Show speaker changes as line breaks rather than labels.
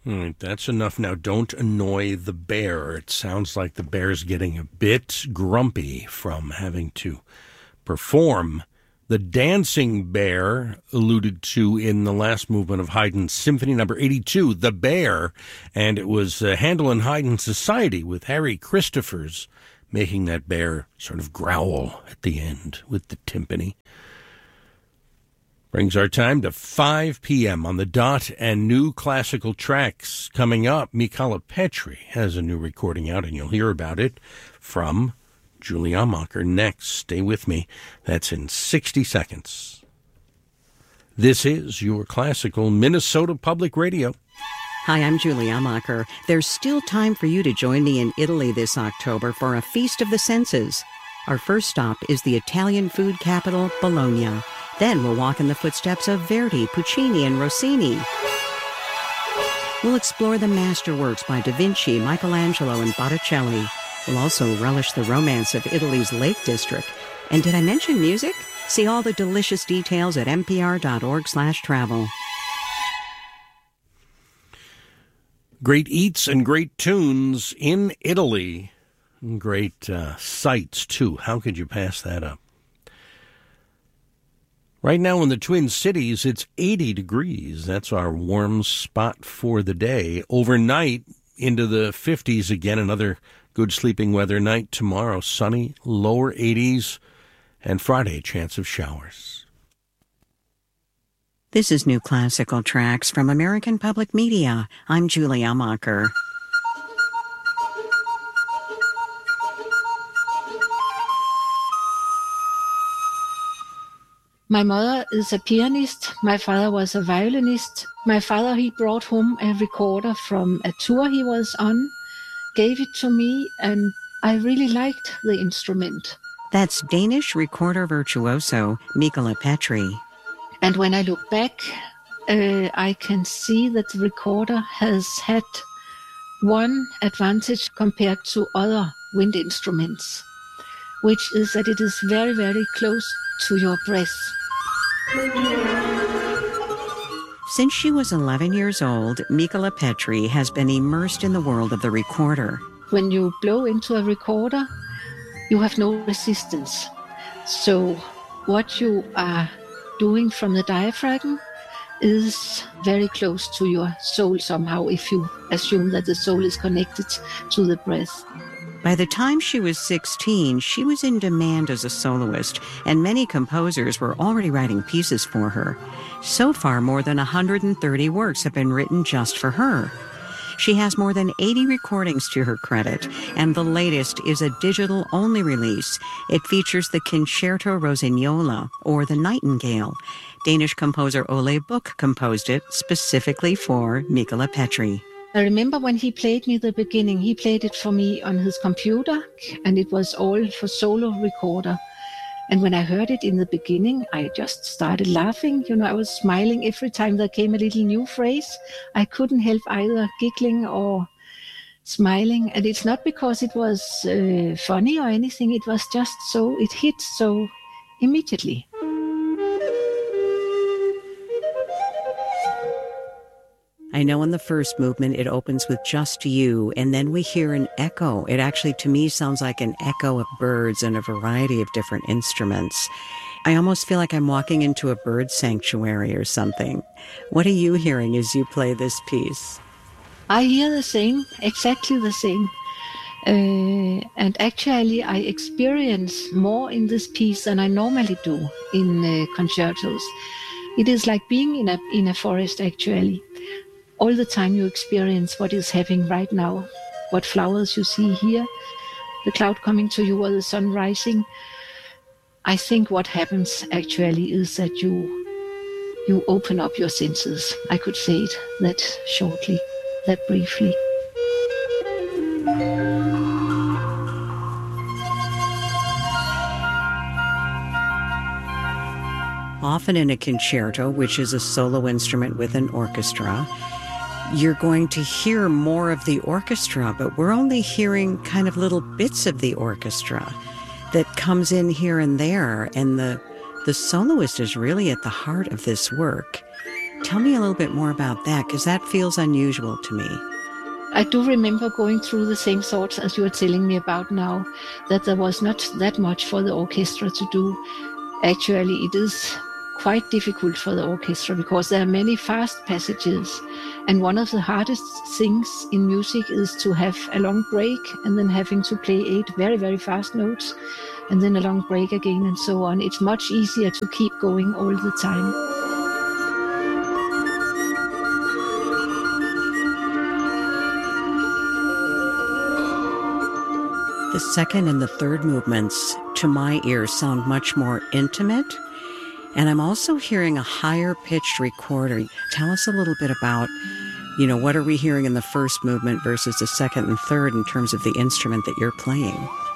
All right, that's enough now. Don't annoy the bear. It sounds like the bear's getting a bit grumpy from having to perform. The dancing bear alluded to in the last movement of Haydn's Symphony Number 82, The Bear, and it was Handel and Haydn Society with Harry Christophers making that bear sort of growl at the end with the timpani. Brings our time to 5 p.m. on the dot, and new classical tracks coming up. Michala Petri has a new recording out, and you'll hear about it from Julie Amacher next. Stay with me. That's in 60 seconds. This is your classical Minnesota Public Radio.
Hi, I'm Julie Amacher. There's still time for you to join me in Italy this October for a Feast of the Senses. Our first stop is the Italian food capital, Bologna. Then we'll walk in the footsteps of Verdi, Puccini, and Rossini. We'll explore the masterworks by Da Vinci, Michelangelo, and Botticelli. We'll also relish the romance of Italy's Lake District. And did I mention music? See all the delicious details at npr.org/travel.
Great eats and great tunes in Italy. Great sights, too. How could you pass that up? Right now in the Twin Cities, it's 80 degrees. That's our warm spot for the day. Overnight, into the 50s again, another good sleeping weather night. Tomorrow, sunny, lower 80s, and Friday, a chance of showers.
This is New Classical Tracks from American Public Media. I'm Julie Amacher.
My mother is a pianist. My father was a violinist. My father, he brought home a recorder from a tour he was on, gave it to me, and I really liked the instrument.
That's Danish recorder virtuoso Michala Petri.
And when I look back, I can see that the recorder has had one advantage compared to other wind instruments, which is that it is very, very close to your breath.
Since she was 11 years old, Michala Petri has been immersed in the world of the recorder.
When you blow into a recorder, you have no resistance. So what you are doing from the diaphragm is very close to your soul somehow, if you assume that the soul is connected to the breath.
By the time she was 16, she was in demand as a soloist, and many composers were already writing pieces for her. So far, more than 130 works have been written just for her. She has more than 80 recordings to her credit, and the latest is a digital-only release. It features the Concerto Rosignola, or the Nightingale. Danish composer Ole Buch composed it specifically for Michala Petri.
I remember when he played me the beginning, he played it for me on his computer, and it was all for solo recorder. And when I heard it in the beginning, I just started laughing. I was smiling every time there came a little new phrase. I couldn't help either giggling or smiling. And it's not because it was funny or anything. It was just so, it hit so immediately.
I know in the first movement it opens with Just You, and then we hear an echo. It actually, to me, sounds like an echo of birds and a variety of different instruments. I almost feel like I'm walking into a bird sanctuary or something. What are you hearing as you play this piece?
I hear the same, exactly the same. And actually, I experience more in this piece than I normally do in concertos. It is like being in a forest, actually. All the time you experience what is happening right now, what flowers you see here, the cloud coming to you or the sun rising. I think what happens actually is that you open up your senses. I could say it that shortly, that briefly.
Often in a concerto, which is a solo instrument with an orchestra, you're going to hear more of the orchestra, but we're only hearing kind of little bits of the orchestra that comes in here and there, and the soloist is really at the heart of this work. Tell me a little bit more about that, because that feels unusual to me.
I do remember going through the same thoughts as you are telling me about now, that there was not that much for the orchestra to do. Actually, it is quite difficult for the orchestra because there are many fast passages. And one of the hardest things in music is to have a long break and then having to play 8 very, very fast notes and then a long break again and so on. It's much easier to keep going all the time.
The second and the third movements, to my ear, sound much more intimate. And I'm also hearing a higher pitched recorder. Tell us a little bit about, what are we hearing in the first movement versus the second and third in terms of the instrument that you're playing?